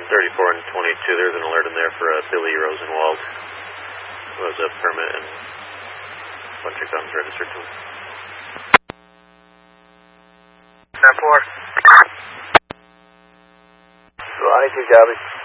34 and 22, there's an alert in there for Billy Rosenwald, who has a permit and a bunch of guns registered to him. 10-4. 22, copy.